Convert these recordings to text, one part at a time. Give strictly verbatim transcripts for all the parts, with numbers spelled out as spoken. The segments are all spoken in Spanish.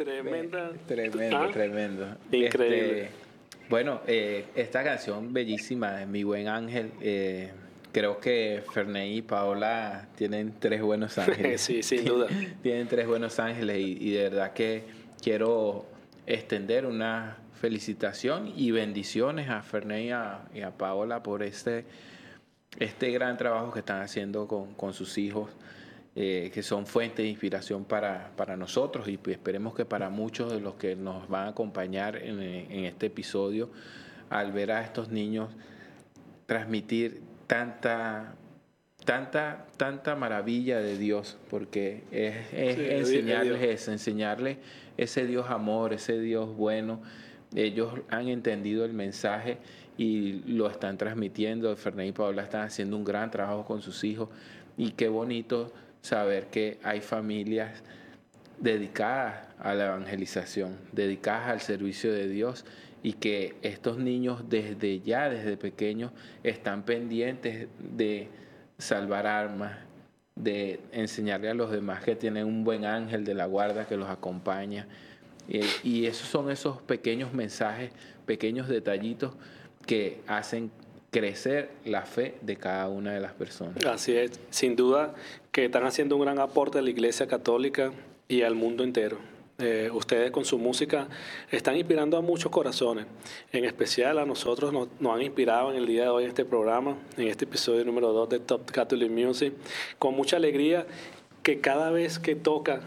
Tremenda. Tremendo, ¿Ah? tremendo. Increíble. Este, bueno, eh, esta canción bellísima de Mi Buen Ángel, eh, creo que Ferney y Paola tienen tres buenos ángeles. Sí, sin duda. Tienen tres buenos ángeles y, y de verdad que quiero extender una felicitación y bendiciones a Ferney y a, y a Paola por este, este gran trabajo que están haciendo con, con sus hijos. Eh, que son fuente de inspiración para, para nosotros y pues esperemos que para muchos de los que nos van a acompañar en, en este episodio, al ver a estos niños transmitir tanta, tanta, tanta maravilla de Dios, porque es, es Sí, es enseñarles Dios. eso, enseñarles ese Dios amor, ese Dios bueno. Ellos han entendido el mensaje y lo están transmitiendo. Ferney y Paola están haciendo un gran trabajo con sus hijos y qué bonito saber que hay familias dedicadas a la evangelización, dedicadas al servicio de Dios y que estos niños desde ya, desde pequeños, están pendientes de salvar almas, de enseñarle a los demás que tienen un buen ángel de la guarda que los acompaña. Eh, y esos son esos pequeños mensajes, pequeños detallitos que hacen crecer la fe de cada una de las personas. Así es, sin duda que están haciendo un gran aporte a la Iglesia Católica y al mundo entero. Eh, ustedes con su música están inspirando a muchos corazones, en especial a nosotros nos, nos han inspirado en el día de hoy en este programa, en este episodio número dos de Top Catholic Music, con mucha alegría que cada vez que toca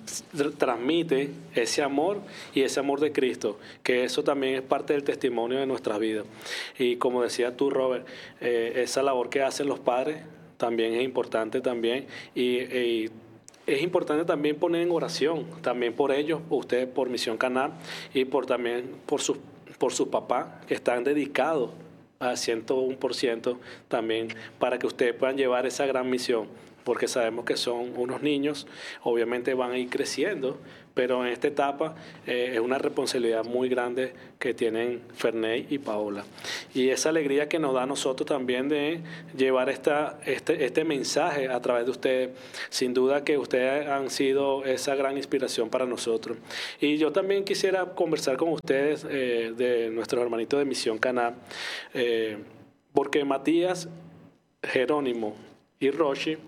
transmite ese amor y ese amor de Cristo, que eso también es parte del testimonio de nuestras vidas. Y como decía tú, Robert, eh, esa labor que hacen los padres también es importante también y, y es importante también poner en oración también por ellos, ustedes por Misión Caná y por también por sus por sus papás que están dedicados al ciento uno por ciento también para que ustedes puedan llevar esa gran misión, porque sabemos que son unos niños, obviamente van a ir creciendo, pero en esta etapa eh, es una responsabilidad muy grande que tienen Ferney y Paola. Y esa alegría que nos da a nosotros también de llevar esta, este, este mensaje a través de ustedes, sin duda que ustedes han sido esa gran inspiración para nosotros. Y yo también quisiera conversar con ustedes eh, de nuestros hermanitos de Misión Caná, eh, porque Matías, Jerónimo y Roshi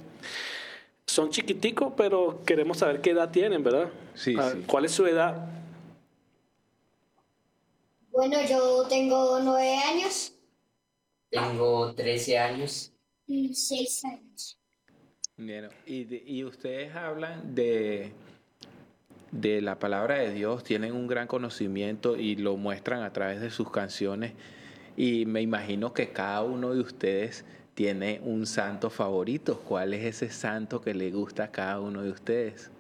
son chiquiticos, pero queremos saber qué edad tienen, ¿verdad? Sí, sí. ¿Cuál es su edad? Bueno, yo tengo nueve años. Tengo trece años. Y seis años. Bueno, y, de, y ustedes hablan de, de la palabra de Dios, tienen un gran conocimiento y lo muestran a través de sus canciones. Y me imagino que cada uno de ustedes tiene un santo favorito. ¿Cuál es ese santo que le gusta a cada uno de ustedes?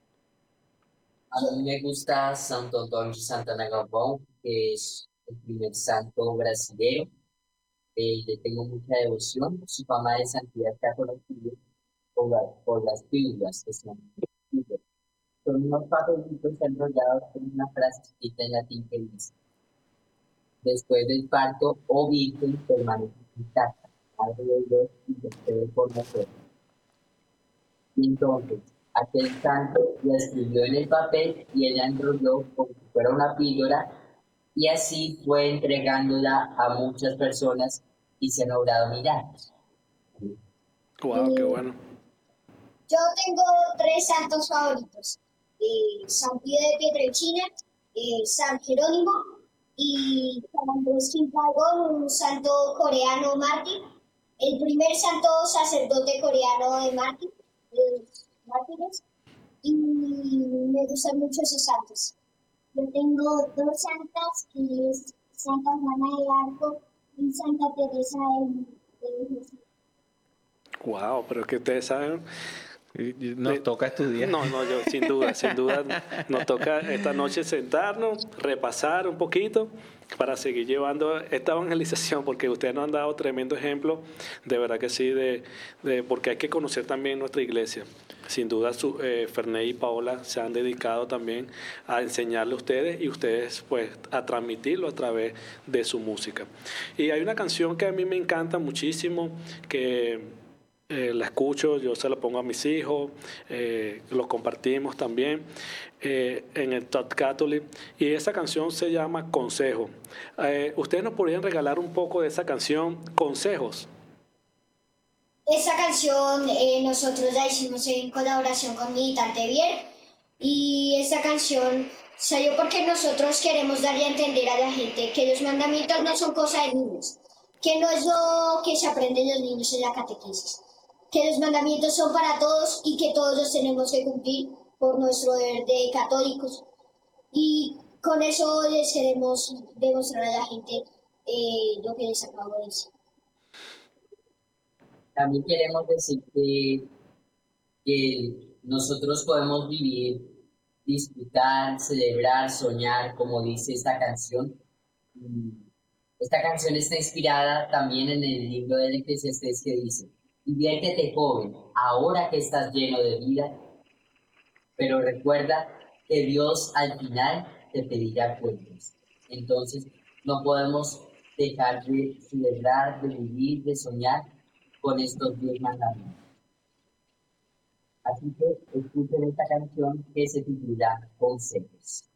A mí me gusta Santo Antônio de Santana Galvão, que es el primer santo brasileño. Eh, le tengo mucha devoción. Su fama de santidad católica por, la, por las pílulas que son pílulas. Son unos papelitos enrollados con una frase escrita en latín que dice: después del parto, oh Virgen, permanece intacta, Madre de Dios, y te espero por nosotros. Y entonces, aquel santo la escribió en el papel y ella enrolló como si fuera una píldora, y así fue entregándola a muchas personas y se han logrado milagros. Wow, qué bueno. Yo tengo tres santos favoritos: eh, San Pío de Pietrelcina, eh, San Jerónimo y San Andrés Quintagón, un santo coreano mártir, el primer santo sacerdote coreano de mártir, de mártires, y me gustan mucho esos santos. Yo tengo dos santas, que es Santa Juana de Arco y Santa Teresa de, de Jesús. Wow, pero es que ustedes saben. Nos toca estudiar. No, no, yo sin duda, sin duda nos toca esta noche sentarnos, repasar un poquito para seguir llevando esta evangelización, porque ustedes nos han dado tremendo ejemplo, de verdad que sí, de, de porque hay que conocer también nuestra iglesia. Sin duda, su, eh, Ferney y Paola se han dedicado también a enseñarle a ustedes y ustedes pues a transmitirlo a través de su música. Y hay una canción que a mí me encanta muchísimo, que eh, la escucho, yo se la pongo a mis hijos, eh, lo compartimos también eh, en el Top Catholic. Y esa canción se llama Consejo. Eh, ¿Ustedes nos podrían regalar un poco de esa canción, Consejos? Esa canción eh, nosotros la hicimos en colaboración con Militante Vier y esa canción salió porque nosotros queremos darle a entender a la gente que los mandamientos no son cosa de niños, que no es lo que se aprenden los niños en la catequesis, que los mandamientos son para todos y que todos los tenemos que cumplir por nuestro deber de católicos. Y con eso les queremos demostrar a la gente eh, lo que les acabo de decir. También queremos decir que, que nosotros podemos vivir, disfrutar, celebrar, soñar, como dice esta canción. Esta canción está inspirada también en el libro del Eclesiastés que dice: diviértete, joven, ahora que estás lleno de vida, pero recuerda que Dios al final te pedirá cuentas. Entonces, no podemos dejar de celebrar, de vivir, de soñar con estos diez mandamientos. Así que escuchen esta canción que se titula Consejos.